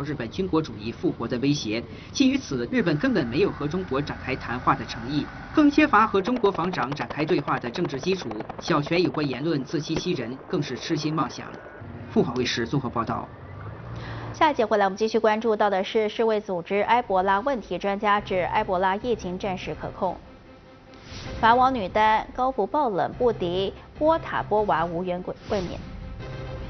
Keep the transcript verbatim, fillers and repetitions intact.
日本军国主义复活的威胁。基于此，日本根本没有和中国展开谈话的诚意，更缺乏和中国防长展开对话的政治基础。小泉有关言论自欺欺人，更是痴心妄想。凤凰卫视综合报道。 下一节回来，我们继续关注到的是世卫组织埃博拉问题专家指埃博拉疫情暂时可控。法网女单高福爆冷不敌波塔波娃无缘卫冕。